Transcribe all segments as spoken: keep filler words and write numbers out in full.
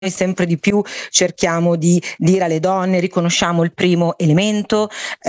sempre di più cerchiamo di dire alle donne riconosciamo il primo elemento,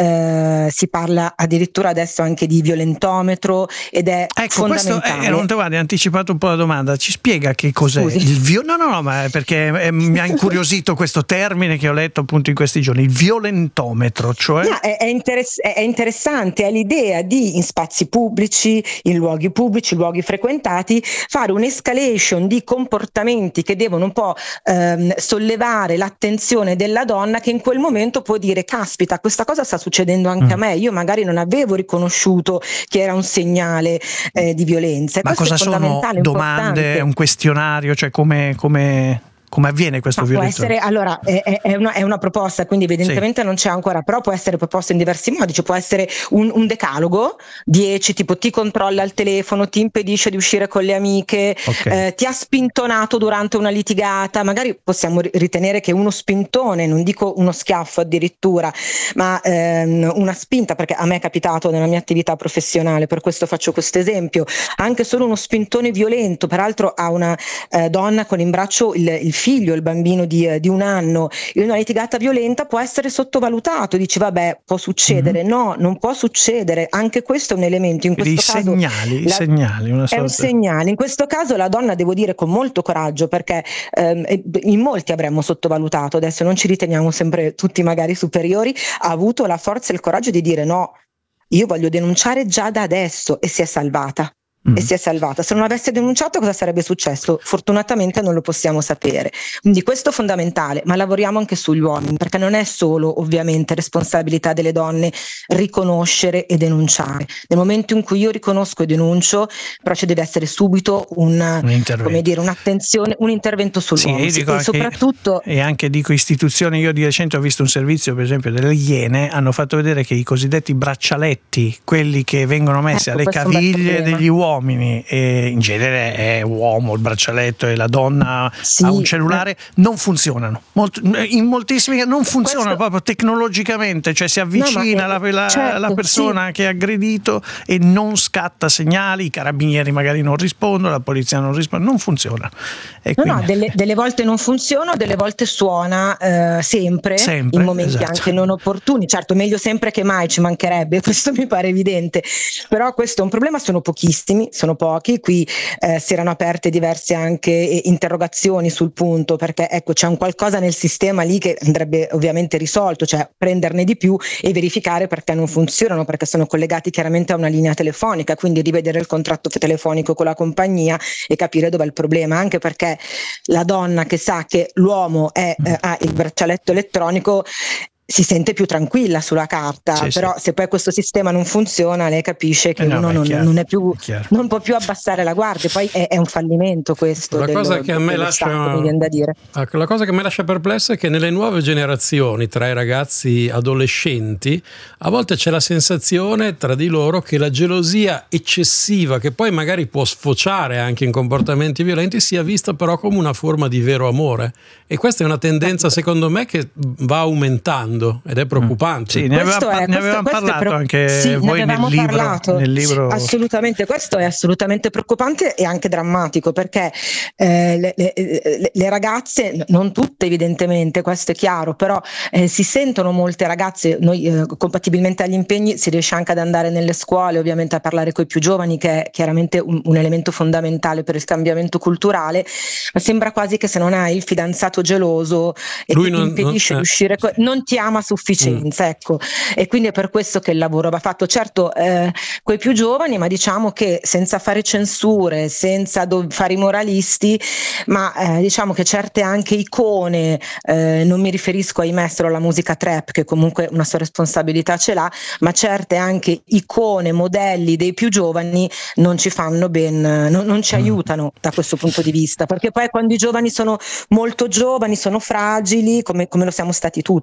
eh, si parla addirittura adesso anche di violentometro ed è ecco, fondamentale. Questo è, non te guardi, hai anticipato un po' la domanda, ci spiega che cos'è Scusi. il vio- no no no ma perché eh, mi ha incuriosito questo termine che ho letto appunto in questi giorni, il violentometro, cioè no, è, è, interess- è interessante, è l'idea di in spazi pubblici, in luoghi pubblici, luoghi frequentati, fare un'escalation di comportamenti che devono un po' ehm, sollevare l'attenzione della donna, che in quel momento può dire caspita, questa cosa sta succedendo anche mm. a me, io magari non avevo riconosciuto che era un segnale eh, di violenza. Ma questo cosa è fondamentale, sono domande, importante. Un questionario, cioè come, come... Come avviene questo violentometro? Può essere, allora, è, è, una, è una proposta, quindi evidentemente sì. non c'è ancora, però può essere proposta in diversi modi, cioè può essere un, un decalogo, dieci, tipo ti controlla il telefono, ti impedisce di uscire con le amiche, okay. eh, ti ha spintonato durante una litigata, magari possiamo ritenere che uno spintone, non dico uno schiaffo addirittura, ma ehm, una spinta, perché a me è capitato nella mia attività professionale, per questo faccio questo esempio, anche solo uno spintone violento, peraltro a una eh, donna con in braccio il, il figlio, il bambino di, di un anno, in una litigata violenta può essere sottovalutato, dici vabbè può succedere, mm-hmm. no, non può succedere, anche questo è un elemento, in Quindi questo i caso segnali, la, i segnali una sorta... è un segnale, in questo caso la donna, devo dire con molto coraggio, perché ehm, in molti avremmo sottovalutato, adesso non ci riteniamo sempre tutti magari superiori, ha avuto la forza e il coraggio di dire no, io voglio denunciare già da adesso, e si è salvata. Mm. E si è salvata. Se non avesse denunciato cosa sarebbe successo? Fortunatamente non lo possiamo sapere, quindi questo è fondamentale, ma lavoriamo anche sugli uomini, perché non è solo ovviamente responsabilità delle donne riconoscere e denunciare. Nel momento in cui io riconosco e denuncio, però ci deve essere subito un, un come dire, un'attenzione, un intervento sull'uomo, sì, e soprattutto e anche dico istituzioni. Io di recente ho visto un servizio, per esempio delle Iene, hanno fatto vedere che i cosiddetti braccialetti, quelli che vengono messi ecco, alle caviglie degli uomini, uomini, e in genere è uomo il braccialetto e la donna sì, ha un cellulare, eh. non funzionano. Molt, in moltissimi non funzionano. Questo... proprio tecnologicamente, cioè si avvicina no, la, la, certo, la persona sì. che è aggredito e non scatta segnali, i carabinieri magari non rispondono, la polizia non risponde, non funziona. E no, quindi... no, delle, delle volte non funziona, delle volte suona eh, sempre, sempre, in momenti esatto. anche non opportuni. Certo, meglio sempre che mai, ci mancherebbe, questo mi pare evidente, però questo è un problema, sono pochissimi, sono pochi, qui eh, si erano aperte diverse anche interrogazioni sul punto, perché ecco c'è un qualcosa nel sistema lì che andrebbe ovviamente risolto, cioè prenderne di più e verificare perché non funzionano, perché sono collegati chiaramente a una linea telefonica, quindi rivedere il contratto telefonico con la compagnia e capire dov'è il problema, anche perché la donna che sa che l'uomo è, eh, ha il braccialetto elettronico si sente più tranquilla sulla carta, sì, però sì. se poi questo sistema non funziona, lei capisce che eh no, uno non, non è più è non può più abbassare la guardia, poi è, è un fallimento questo. La dello, cosa che a me lascia Stato, mi viene da dire. La cosa che mi lascia perplesso è che nelle nuove generazioni, tra i ragazzi adolescenti, a volte c'è la sensazione tra di loro che la gelosia eccessiva, che poi magari può sfociare anche in comportamenti violenti, sia vista però come una forma di vero amore, e questa è una tendenza secondo me che va aumentando ed è preoccupante. Sì, ne avevamo, è, ne avevamo questo, parlato questo anche sì, voi nel libro, parlato. nel libro. Assolutamente, questo è assolutamente preoccupante e anche drammatico, perché eh, le, le, le ragazze, non tutte evidentemente, questo è chiaro, però eh, si sentono molte ragazze, noi eh, compatibilmente agli impegni si riesce anche ad andare nelle scuole, ovviamente a parlare con i più giovani, che è chiaramente un, un elemento fondamentale per il cambiamento culturale, ma sembra quasi che se non hai il fidanzato geloso e Lui ti non, impedisce non, di uscire, co- non ti ama a sufficienza, mm. ecco, e quindi è per questo che il lavoro va fatto, certo eh, coi più giovani, ma diciamo che senza fare censure, senza do- fare i moralisti, ma eh, diciamo che certe anche icone, eh, non mi riferisco ahimè solo alla musica trap, che comunque una sua responsabilità ce l'ha, ma certe anche icone, modelli dei più giovani non ci fanno ben, non, non ci aiutano da questo punto di vista, perché poi quando i giovani sono molto giovani, sono fragili, come, come lo siamo stati tutti, eh, chiaramente.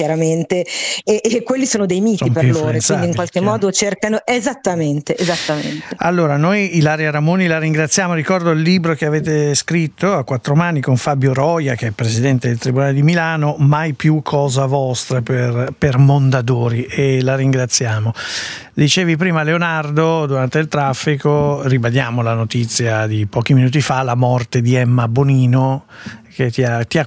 chiaramente, e, e quelli sono dei miti sono per loro, quindi in qualche chiaro. modo cercano esattamente, esattamente. Allora, noi Ilaria Ramoni la ringraziamo, ricordo il libro che avete scritto a quattro mani con Fabio Roia, che è presidente del Tribunale di Milano, Mai più cosa vostra, per, per Mondadori, e la ringraziamo. Dicevi prima, Leonardo, durante il traffico, ribadiamo la notizia di pochi minuti fa, la morte di Emma Bonino, che ti ha, ti ha